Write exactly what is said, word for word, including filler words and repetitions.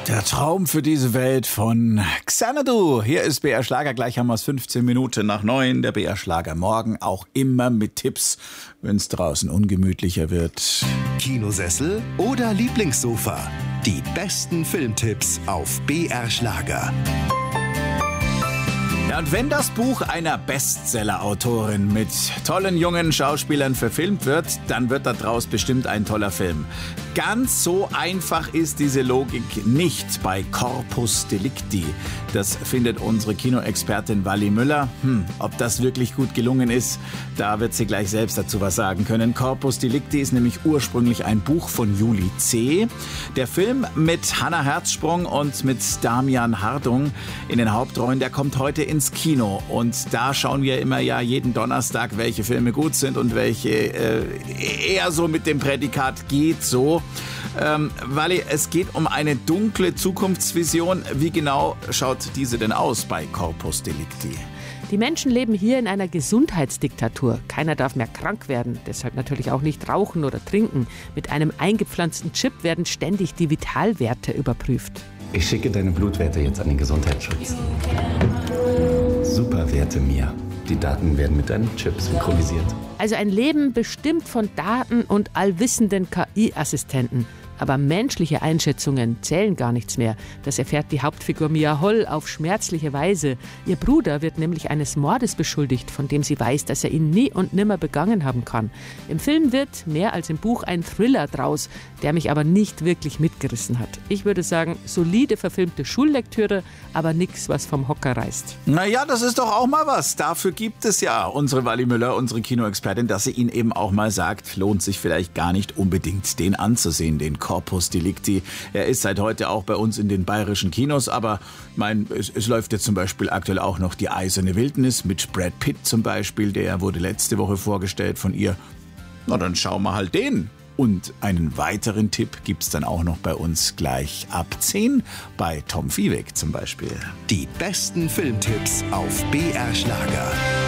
Der Traum für diese Welt von Xanadu. Hier ist B R Schlager, gleich haben wir es fünfzehn Minuten nach neun. Der B R Schlager morgen auch immer mit Tipps, wenn es draußen ungemütlicher wird. Kinosessel oder Lieblingssofa? Die besten Filmtipps auf B R Schlager. Ja, und wenn das Buch einer Bestseller-Autorin mit tollen jungen Schauspielern verfilmt wird, dann wird daraus bestimmt ein toller Film. Ganz so einfach ist diese Logik nicht bei Corpus Delicti. Das findet unsere Kinoexpertin Wally Müller. Hm, ob das wirklich gut gelungen ist, da wird sie gleich selbst dazu was sagen können. Corpus Delicti ist nämlich ursprünglich ein Buch von Julie C. Der Film mit Hannah Herzsprung und mit Damian Hardung in den Hauptrollen, der kommt heute ins Kino. Und da schauen wir immer ja jeden Donnerstag, welche Filme gut sind und welche äh, eher so mit dem Prädikat geht so. Ähm, Wally, es geht um eine dunkle Zukunftsvision. Wie genau schaut diese denn aus bei Corpus Delicti? Die Menschen leben hier in einer Gesundheitsdiktatur. Keiner darf mehr krank werden, deshalb natürlich auch nicht rauchen oder trinken. Mit einem eingepflanzten Chip werden ständig die Vitalwerte überprüft. Ich schicke deine Blutwerte jetzt an den Gesundheitsschutz. Superwerte Mia. Die Daten werden mit deinem Chip synchronisiert. Also ein Leben bestimmt von Daten und allwissenden K I-Assistenten. Aber menschliche Einschätzungen zählen gar nichts mehr. Das erfährt die Hauptfigur Mia Holl auf schmerzliche Weise. Ihr Bruder wird nämlich eines Mordes beschuldigt, von dem sie weiß, dass er ihn nie und nimmer begangen haben kann. Im Film wird, mehr als im Buch, ein Thriller draus, der mich aber nicht wirklich mitgerissen hat. Ich würde sagen, solide verfilmte Schullektüre, aber nix, was vom Hocker reißt. Naja, das ist doch auch mal was. Dafür gibt es ja unsere Wally Müller, unsere Kinoexpertin, dass sie ihn eben auch mal sagt, lohnt sich vielleicht gar nicht unbedingt, den anzusehen, den Corpus Delicti. Er ist seit heute auch bei uns in den bayerischen Kinos, aber mein, es, es läuft jetzt zum Beispiel aktuell auch noch Die eiserne Wildnis mit Brad Pitt zum Beispiel. Der wurde letzte Woche vorgestellt von ihr. Na, dann schauen wir halt den. Und einen weiteren Tipp gibt's dann auch noch bei uns gleich ab zehn bei Tom Viehweg zum Beispiel. Die besten Filmtipps auf B R Schlager.